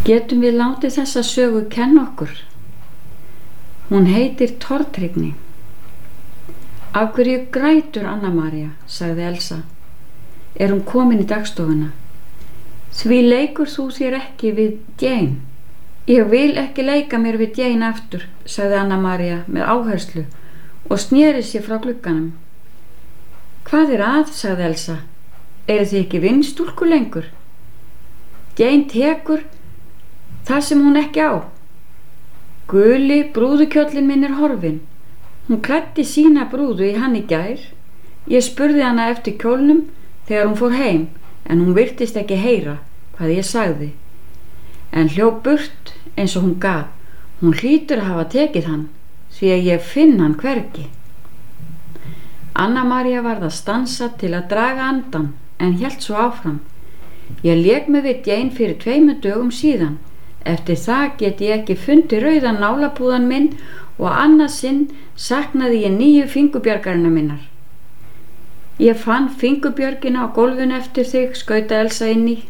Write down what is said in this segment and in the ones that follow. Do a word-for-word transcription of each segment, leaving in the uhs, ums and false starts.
Getum við látið þessa sögu kenna okkur? Hún heitir tortryggni. Af hverju grætur Anna María, sagði Elsa. Er hún komin í dagstofuna? Því leikur þú þér ekki við Jane. Ég vil ekki leika mér við Jane aftur, sagði Anna María með áherslu og sneri sér frá glugganum. Hvað er að, sagði Elsa. Eru þið ekki vinnstúlkur lengur? Jane tekur það sem hún ekki á. Guli brúðukjóllinn minn er horfinn. Hún klæddi sína brúðu í hann í gær. Ég spurði hana eftir kjólnum þegar hún fór heim, en hún virtist ekki heyra hvað ég sagði. En hljóp burt eins og hún gat. Hún hlýtur að hafa tekið hann, því að ég finn hann hvergi. Anna María varð að stansa til að draga andan, en hélt svo áfram. Ég lék mig við Jane fyrir tveimur dögum síðan. Eftir það get ég ekki fundið rauðan nálapúðan minn og annað sinn saknaði ég nýju fingurbjörgarina minnar. Ég fann fingurbjörgina á gólfinu eftir þig, skauta Elsa inn í.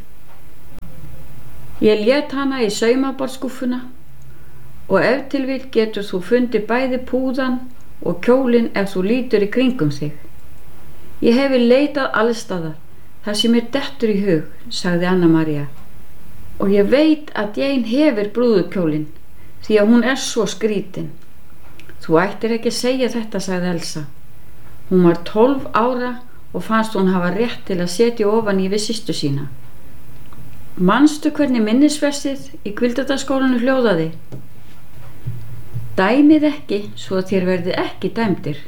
Ég lét hana í saumaborðsskúffuna og ef til vill getur þú fundið bæði púðan og kjólinn ef þú lítur í kringum þig. Ég hefi leitað allstaðar, það sem mér dettur í hug, sagði Anna María. Og ég veit að Jane hefur brúðukjólinn, því að hún er svo skrítin. Þú ættir ekki að segja þetta, sagði Elsa. Hún var tólf ára og fannst hún hafa rétt til að setja ofan í við systur sína. Manstu hvernig minnisvesið í Hvíldardalsskólanum hljóðaði? Dæmið ekki svo að þér verði ekki dæmdir.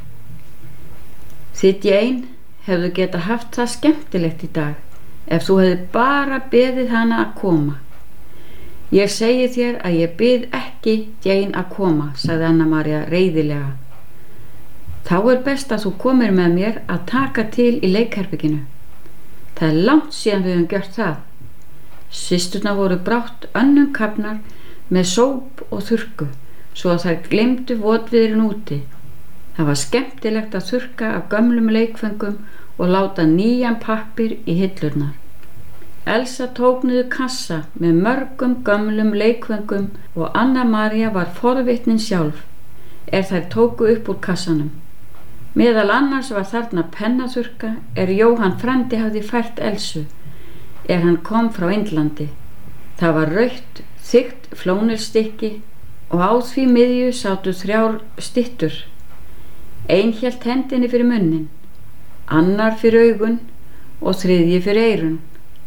Þið Jane hefðu geta haft það skemmtilegt í dag ef þú hefði bara beðið hana að koma. Ég segi þér að ég bið ekki Jane að koma, sagði Anna María reiðilega. Þá er best að þú komir með mér að taka til í leikherberginu. Það er langt síðan við höfum gjört það. Systurnar voru brátt önnum kafnar með sóp og þurrku, svo að þær gleymdu votviðurinn úti. Það var skemmtilegt að þurrka af gömlum leikföngum og láta nýjan pappír í hillurnar. Elsa tók niður kassa með mörgum gömlum leikföngum og Anna María var forvitnin sjálf er þær tóku upp úr kassanum. Meðal annars var þarna pennaþurrka er Jóhann frændi hafði fært Elsu er hann kom frá Indlandi. Það var rautt, þykkt flónelstykki og á því miðju sátu þrjár styttur. Ein hélt hendinni fyrir munnin, annar fyrir augun og þriðji fyrir eyrun.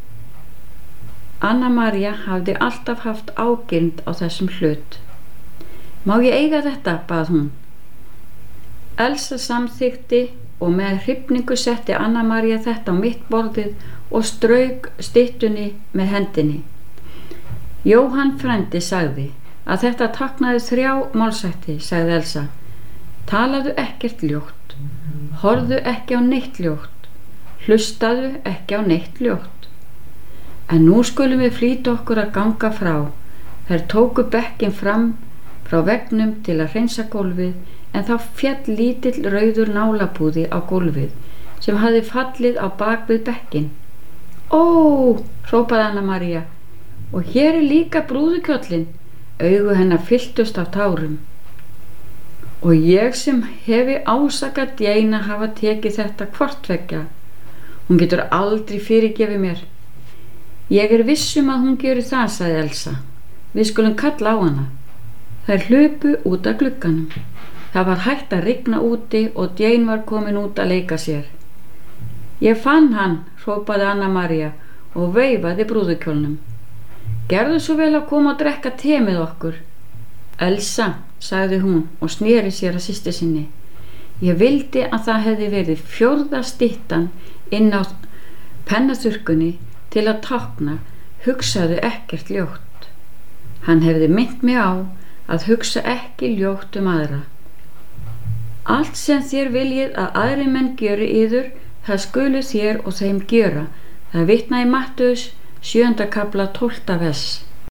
Anna María hafði alltaf haft ágirnd á þessum hlut. Má ég eiga þetta, bað hún. Elsa samþykti og með hrifningu setti Anna María þetta á mitt borðið og strauk styttunni með hendinni. Jóhann frændi sagði að þetta táknaði þrjá málshætti, sagði Elsa. Talaðu ekkert ljótt, horfðu ekki á neitt ljótt, hlustaðu ekki á neitt ljótt. En nú skulum við flýta okkur að ganga frá. Þær tóku bekkinn fram frá veggnum til að hreinsa gólfið, en þá féll lítill rauður nálapúði á gólfið sem hafði fallið á bak við bekkinn. Ó, hrópaði Anna María, og hér er líka brúðukjóllinn. Augu hennar fylltust af tárum. Og ég sem hefi ásakað Jane að hafa tekið þetta hvorttveggja. Hún getur aldrei fyrirgefið mér. Ég er viss um að hún geri það, sagði Elsa. Við skulum kalla á hana. Þær hlupu út af glugganum. Það var hægt að rigna úti og Jane var komin út að leika sér. Ég fann hann, hrópaði Anna María og veifaði brúðukjólnum. Gerðu svo vel að koma og drekka te með okkur. Elsa, sagði hún og sneri sér að systur sinni. Ég vildi að það hefði verið fjórða styttan inn á pennaþurrkunni til að tákna, hugsaðu ekkert ljótt. Hann hefði minnt mig á að hugsa ekki ljótt um aðra. Allt sem þér viljið að aðri menn gjöri yður, það skulu þér og þeim gjöra. Það vitna í Mattheus sjöunda kafla tólfta vers.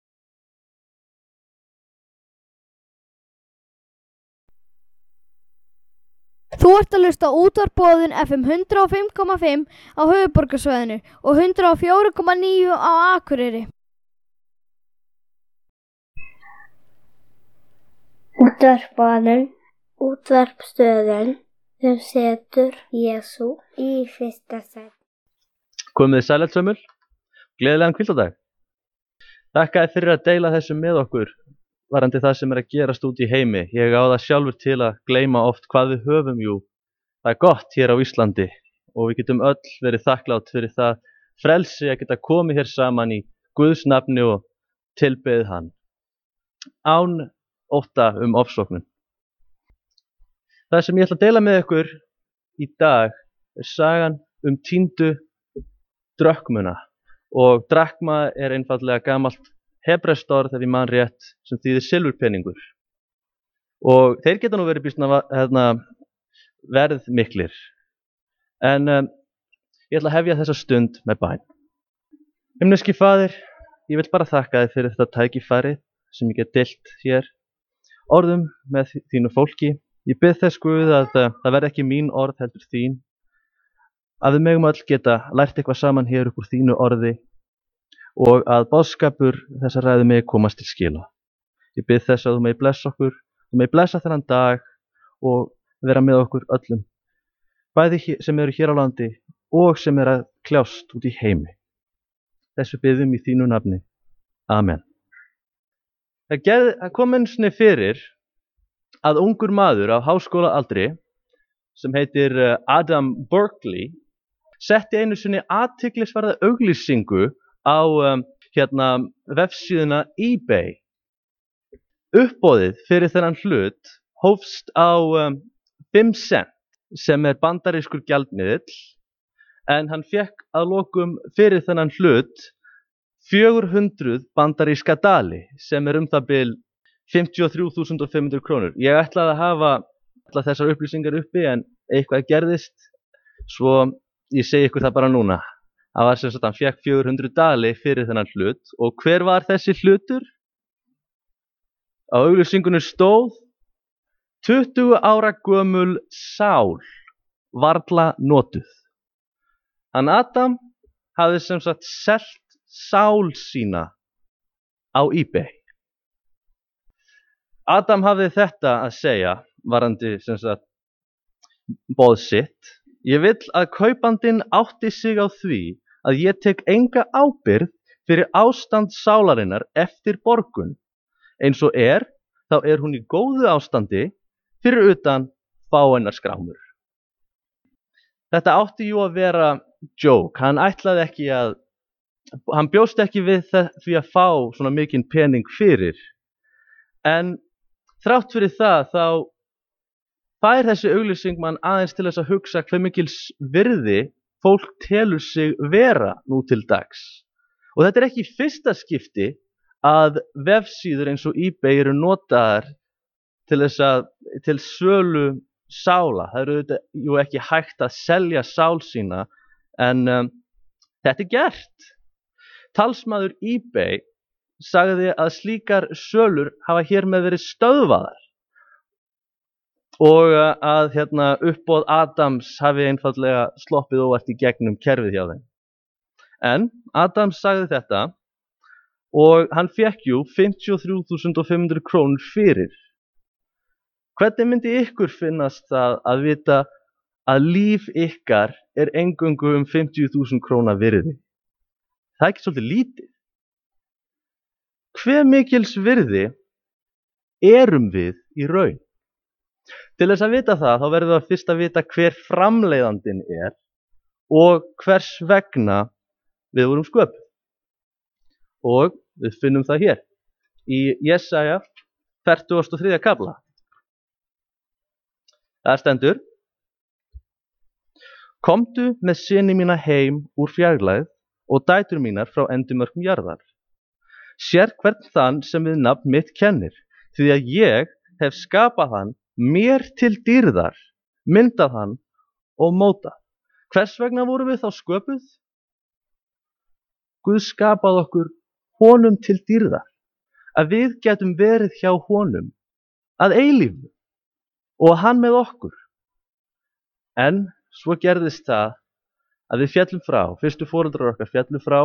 Þú ert að hlusta á útvarpsboðun F M hundrað og fimm komma fimm á höfuðborgarsvæðinu og hundrað og fjögur komma níu á Akureyri. Útvarpsbóðin, útvarpsstöðin sem setur Jesú í fyrsta sæti. Komið þið sælætsömmul, gleðilegan hvíldardag. Þakka þér fyrir að deila þessu með okkur varandi það sem er að gerast út í heimi. Ég á það sjálfur til að gleyma oft hvað við höfum jú. Það er gott hér á Íslandi og við getum öll verið þakklátt fyrir það frelsi að geta komið hér saman í Guðs nafni og tilbeðið hann. Án ótta um ofsóknun. Það sem ég ætla að deila með ykkur í dag er sagan um týndu drökmuna. Og drakma er einfaldlega gamalt hebreskt orð ef ég man rétt sem þýðir silfurpeningur. Og þeir geta nú verið býsna hérna, verðmiklir. En um, ég ætla að hefja þessa stund með bæn. Himneski Faðir, ég vil bara þakka þér fyrir þetta tækifæri sem ég get deilt hér orðum með þínu fólki. Ég bið þess Guð að uh, það verði ekki mín orð heldur þín. Að við megum öll geta lært eitthvað saman hér upp úr þínu orði og að boðskapur þessa ræðu megi komast til skila. Ég bið þess að þú megi blessa okkur, þú megi blessa þennan dag og vera með okkur öllum, bæði sem eru hér á landi og sem eru að kljást út í heimi. Þessu biðum í þínu nafni. Amen. Það kom einu sinni fyrir að ungur maður á háskólaaldri sem heitir Adam Berkeley setti einu sinni athyglisverða auglýsingu á um, hérna, vefsíðuna eBay. Uppboðið fyrir þennan hlut hófst á um, fimm cent sem er bandarískur gjaldmiðill en hann fékk að lokum fyrir þennan hlut fjögur hundruð bandaríska dali sem er um það bil fimmtíu og þrjú þúsund fimm hundruð krónur. Ég ætlaði að hafa allar þessar upplýsingar uppi en eitthvað gerðist svo ég segi ykkur það bara núna. Það var sem sagt hann fékk fjögur hundruð dali fyrir þennan hlut og hver var þessi hlutur? Á auglýsingunni stóð tuttugu ára gömul sál varla notuð. Hann Adam hafði sem sagt selt sál sína á eBay. Adam hafði þetta að segja varandi sem sagt boð sitt. Ég vill að kaupandinn átti sig á því að ég tek enga ábyrgð fyrir ástand sálarinnar eftir borgun. Eins og er, þá er hún í góðu ástandi fyrir utan fáeinar skrámur. Þetta átti jú að vera joke. Hann ætlaði ekki að, hann bjóst ekki við því að fá svona mikinn pening fyrir. En þrátt fyrir það þá fær þessi auglýsing mann aðeins til þess að hugsa hve mikils virði fólk telur sig vera nú til dags. Og þetta er ekki fyrsta skipti að vefsíður eins og eBay eru notaðar til þess að til sölu sála. Það eru þetta jú ekki hægt að selja sál sína en um, þetta er gert. Talsmaður eBay sagði að slíkar sölur hafa hér með verið stöðvaðar. Og að hérna, uppboð Adams hafi einfaldlega sloppið óvart í gegnum kerfið hjá þeim. En Adams sagði þetta og hann fékk jú fimmtíu og þrjú þúsund fimm hundruð krónur fyrir. Hvernig myndi ykkur finnast það að vita að líf ykkar er eingöngu um fimmtíu þúsund króna virði? Það er ekki svolítið lítið. Hve mikils virði erum við í raun? Til þess að vita það, þá verðum við að fyrst að vita hver framleiðandinn er og hvers vegna við vorum sköpuð. Og við finnum það hér í Jesaja fertugasta og þriðja kafla. Það stendur: Komdu með syni mína heim úr fjarlægð og dætur mínar frá endimörkum jarðar. Sér hvern þann sem við nafn mitt kennir, því að ég hef skapað hann mér til dýrðar, myndað hann og mótað. Hvers vegna vorum við þá sköpuð? Guð skapað okkur honum til dýrðar, að við getum verið hjá honum að eilífu og hann með okkur. En svo gerðist það að við fjallum frá, fyrstu foreldrar okkar fjallu frá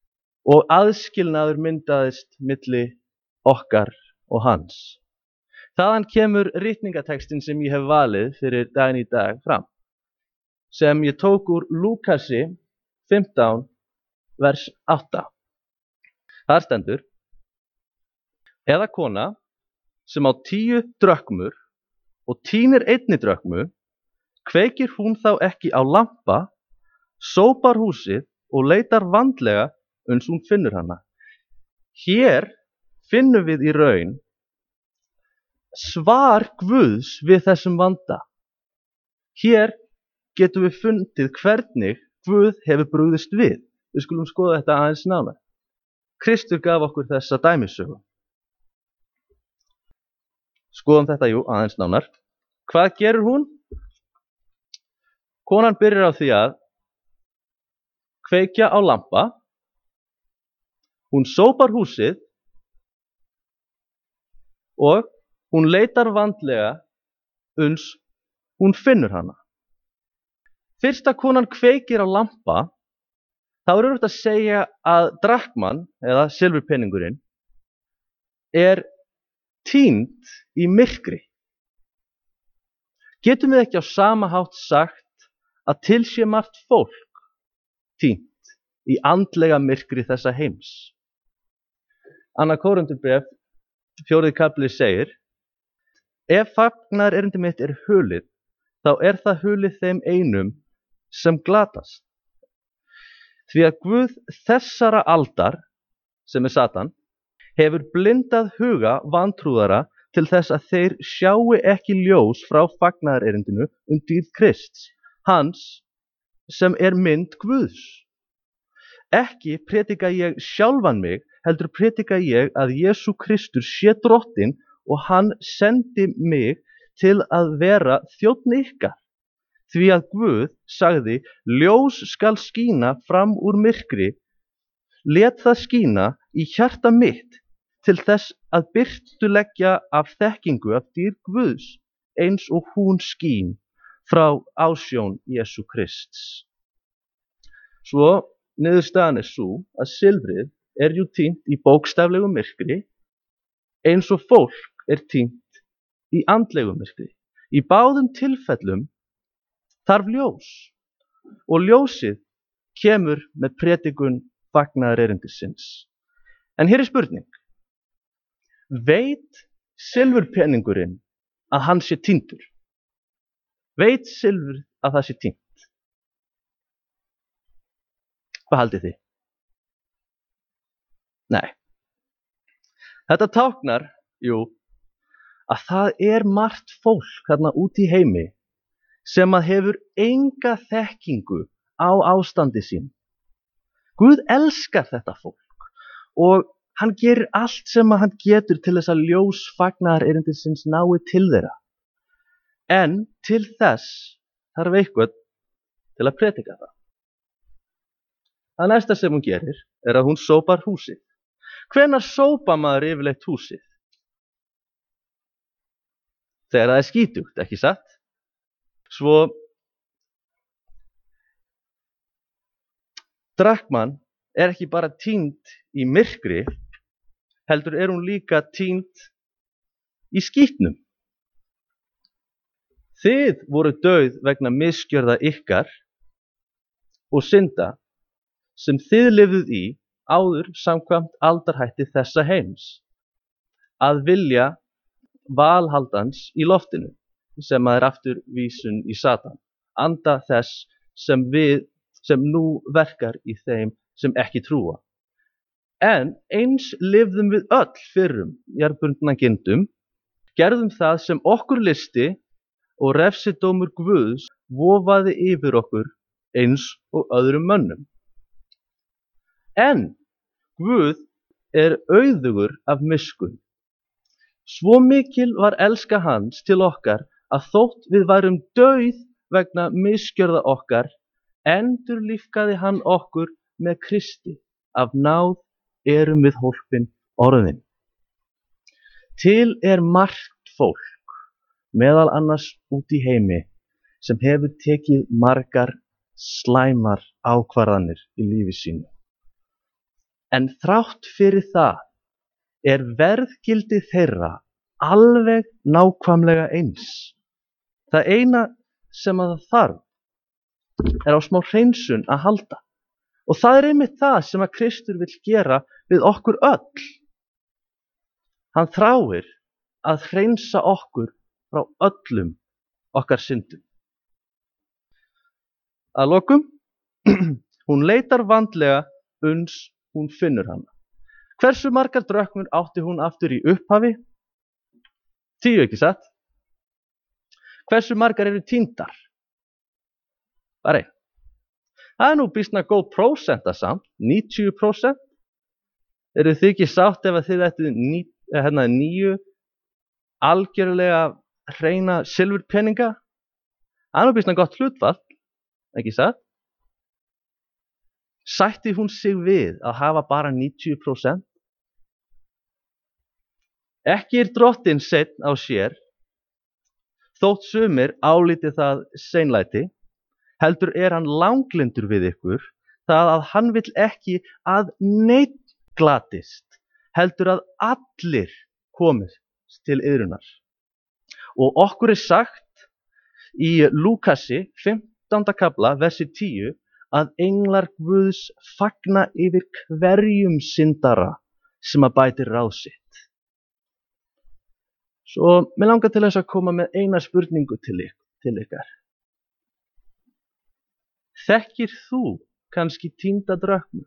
og aðskilnaður myndaðist milli okkar og hans. Þaðan kemur ritningatextin sem ég hef valið fyrir daginn í dag fram, sem ég tók úr Lúkasi fimmtán, vers átta. Þar stendur: Eða kona sem á tíu drökmur og tínir einni drökmu, kveikir hún þá ekki á lampa, sópar húsið og leitar vandlega uns hún finnur hana. Hér finnum við í raun svar Guðs við þessum vanda. Hér getum við fundið hvernig Guð hefur brugðist við. Við skulum skoða þetta aðeins nánar. Kristur gaf okkur þessa dæmisögu. Skoðum þetta jú aðeins nánar. Hvað gerir hún? Konan byrjar á því að kveikja á lampa. Hún sópar húsið og hún leitar vandlega uns hún finnur hana. Fyrst að konan kveikir á lampa, þá er auðvitað að segja að drakman, eða silfurpeningurinn, er týnd í myrkri. Getum við ekki á sama hátt sagt að til sé margt fólk týnt í andlega myrkri þessa heims? Annað Kórintubréf, fjórði kafli segir: Ef fagnaðarerindi mitt er hulið, þá er það hulið þeim einum sem glatast. Því að Guð þessara aldar, sem er Satan, hefur blindað huga vantrúðara til þess að þeir sjái ekki ljós frá fagnaðarerindinu um dýrð Krists, hans sem er mynd Guðs. Ekki predika ég sjálfan mig, heldur predika ég að Jesú Kristur sé drottinn og hann sendi mig til að vera þjónn ykkar. Því að Guð sagði: ljós skal skína fram úr myrkri, lét það skína í hjarta mitt til þess að birtuleggja af þekkingu af dýrð Guðs, eins og hún skín frá ásjón Jesú Krists. Svo niðurstaðan er sú að silfrið er jú týnt í bókstaflegu myrkri, eins og fólk er týnt í andlegu myrkri. Í báðum tilfellum þarf ljós, og ljósið kemur með predikun fagnaðarerindisins. En hér er spurning: veit silfurpeningurinn að hann sé týndur? Veit silfur að það sé týnt? Hvað haldið þið? Nei. Þetta táknar, jú, að það er margt fólk þarna úti í heimi sem að hefur enga þekkingu á ástandi sín. Guð elskar þetta fólk og hann gerir allt sem að hann getur til þess að ljós fagnaðarerindisins nái til þeirra. En til þess þarf eitthvað til að predika það. Það næsta sem hún gerir er að hún sópar húsið. Hvenær sópar maður yfirleitt húsið? Þegar það er skítugt, ekki satt? Svo drakman er ekki bara týnd í myrkri, heldur er hún líka týnd í skítnum. Þið voru dauð vegna misgjörða ykkar og synda sem þið lifðuð í áður samkvæmt aldarhætti þessa heims, að vilja valhaldans í loftinu, sem að er aftur vísun í Satan, anda þess sem við sem nú verkar í þeim sem ekki trúa. En eins lifðum við öll fyrrum jarðbundna gindum, gerðum það sem okkur listi og refsidómur Guðs vofaði yfir okkur eins og öðrum mönnum. En Guð er auðugur af miskunn. Svo mikil var elska hans til okkar að þótt við værum dauð vegna misgjörða okkar, endurlífgaði hann okkur með Kristi. Af náð erum við hólpin orðin. Til er margt fólk, meðal annars út í heimi, sem hefur tekið margar slæmar ákvarðanir í lífi sínu. En þrátt fyrir það er verðgildi þeirra alveg nákvæmlega eins. Það eina sem að það þarf er á smá hreinsun að halda. Og það er einmitt það sem að Kristur vill gera við okkur öll. Hann þráir að hreinsa okkur frá öllum okkar syndum. Að lokum, hún leitar vandlega uns hún finnur hana. Hversu margar dröknur átti hún aftur í upphafi? Tíu, ekki satt? Hversu margar eru týndar? Bara einn. Það er nú býsna góð prósenta samt, níutíu prósent. Eru þið ekki sátt ef að þið ættu ní, hérna, níu algjörlega hreina silfurpeninga? Það er nú býsna gott hlutfall, ekki satt? Sætti hún sig við að hafa bara níutíu prósent? Ekki er drottinn seinn á sér, þótt sumir álíti það seinlæti, heldur er hann langlyndur við ykkur, það að hann vill ekki að neinn glatist, heldur að allir komist til iðrunar. Og okkur er sagt í Lúkasi fimmtánda kafla, versi tíu, að englar Guðs fagna yfir hverjum syndara sem að bætir ráð sitt. Svo mér langar til þess að koma með eina spurningu til, yk til ykkar. Þekkir þú kannski týnda dröknu?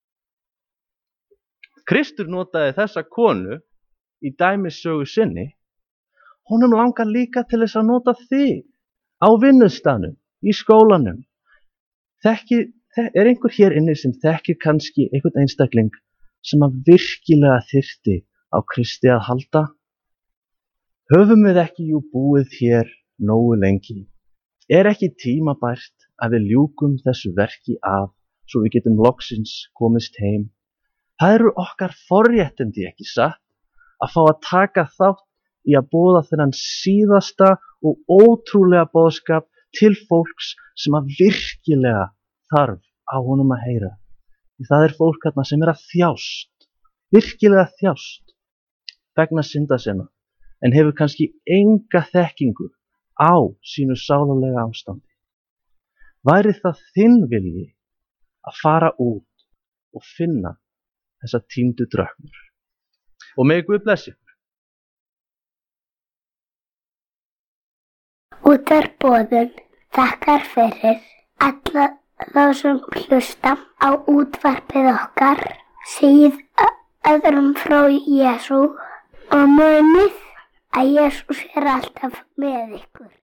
Kristur notaði þessa konu í dæmissögu sinni. Honum langar líka til þess að nota þig á vinnustanum, í skólanum. Þekkir, er einhver hér inni sem þekkir kannski einhvern einstakling sem að virkilega þyrfti á Kristi að halda? Höfum við ekki jú búið hér nógu lengi? Er ekki tímabært að við ljúkum þessu verki af svo við getum loksins komist heim? Það eru okkar forréttindi, ekki satt, að fá að taka þátt í að boða þennan síðasta og ótrúlega boðskap til fólks sem að virkilega þarf á honum að heyra. Því það er fólk þarna sem er að þjást, virkilega þjást vegna synda sinna, en hefur kannski enga þekkingu á sínu sálarlega ástandi. Væri það þinn vilji að fara út og finna þessa týndu dröknur? Og megi Guð blessi ykkur. Útvarpsboðun þakkar fyrir alla þá sem hlusta á útvarpið okkar, segið öðrum frá Jesú og munið að Jesús er alltaf með ykkur.